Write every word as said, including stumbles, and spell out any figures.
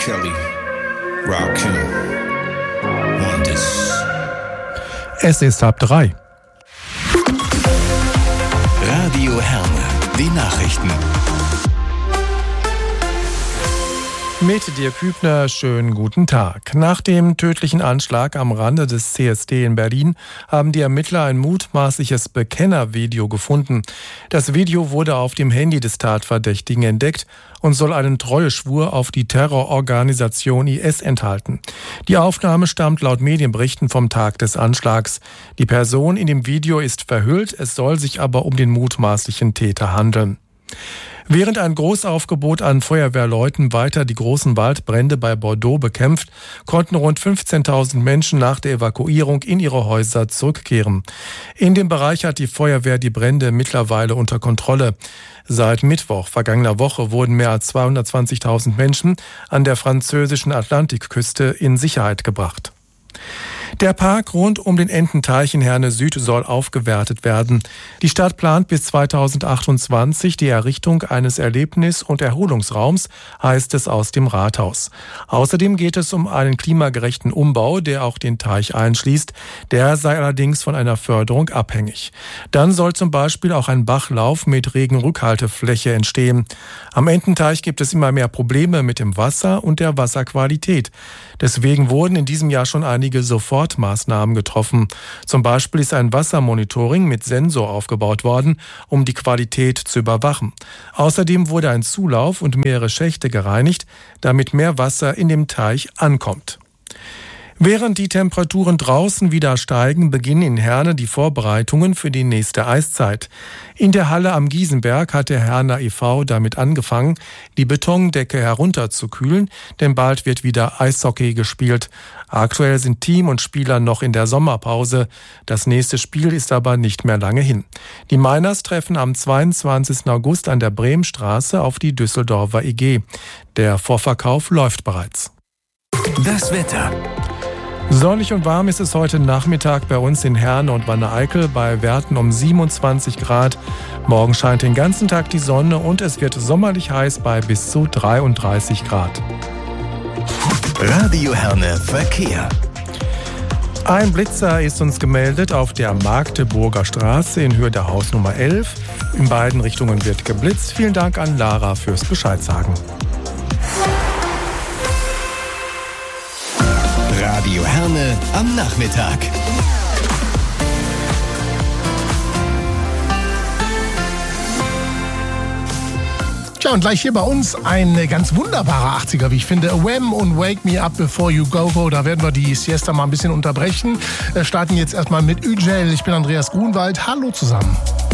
Kelly, Rakim, Wonders. Es ist halb drei. Radio Herne, die Nachrichten. Mit Dirk Hübner, schönen guten Tag. Nach dem tödlichen Anschlag am Rande des C S D in Berlin haben die Ermittler ein mutmaßliches Bekennervideo gefunden. Das Video wurde auf dem Handy des Tatverdächtigen entdeckt und soll einen Treueschwur auf die Terrororganisation I S enthalten. Die Aufnahme stammt laut Medienberichten vom Tag des Anschlags. Die Person in dem Video ist verhüllt, es soll sich aber um den mutmaßlichen Täter handeln. Während ein Großaufgebot an Feuerwehrleuten weiter die großen Waldbrände bei Bordeaux bekämpft, konnten rund fünfzehntausend Menschen nach der Evakuierung in ihre Häuser zurückkehren. In dem Bereich hat die Feuerwehr die Brände mittlerweile unter Kontrolle. Seit Mittwoch vergangener Woche wurden mehr als zweihundertzwanzigtausend Menschen an der französischen Atlantikküste in Sicherheit gebracht. Der Park rund um den Ententeich in Herne Süd soll aufgewertet werden. Die Stadt plant bis zweitausendachtundzwanzig die Errichtung eines Erlebnis- und Erholungsraums, heißt es aus dem Rathaus. Außerdem geht es um einen klimagerechten Umbau, der auch den Teich einschließt. Der sei allerdings von einer Förderung abhängig. Dann soll zum Beispiel auch ein Bachlauf mit Regenrückhaltefläche entstehen. Am Ententeich gibt es immer mehr Probleme mit dem Wasser und der Wasserqualität. Deswegen wurden in diesem Jahr schon einige Sofortmaßnahmen getroffen. Zum Beispiel ist ein Wassermonitoring mit Sensor aufgebaut worden, um die Qualität zu überwachen. Außerdem wurde ein Zulauf und mehrere Schächte gereinigt, damit mehr Wasser in dem Teich ankommt. Während die Temperaturen draußen wieder steigen, beginnen in Herne die Vorbereitungen für die nächste Eiszeit. In der Halle am Giesenberg hat der Herner e V damit angefangen, die Betondecke herunterzukühlen, denn bald wird wieder Eishockey gespielt. Aktuell sind Team und Spieler noch in der Sommerpause. Das nächste Spiel ist aber nicht mehr lange hin. Die Miners treffen am zweiundzwanzigsten August an der Bremenstraße auf die Düsseldorfer E G. Der Vorverkauf läuft bereits. Das Wetter. Sonnig und warm ist es heute Nachmittag bei uns in Herne und Wanne-Eickel bei Werten um siebenundzwanzig Grad. Morgen scheint den ganzen Tag die Sonne und es wird sommerlich heiß bei bis zu dreiunddreißig Grad. Radio Herne Verkehr. Ein Blitzer ist uns gemeldet auf der Magdeburger Straße in Höhe der Hausnummer elf. In beiden Richtungen wird geblitzt. Vielen Dank an Lara fürs Bescheidsagen. Radio Herne am Nachmittag. Tja, und gleich hier bei uns ein ganz wunderbarer achtziger, wie ich finde. Wham und Wake Me Up Before You Go Go. Da werden wir die Siesta mal ein bisschen unterbrechen. Wir starten jetzt erstmal mit Ügel. Ich bin Andreas Grunwald. Hallo zusammen.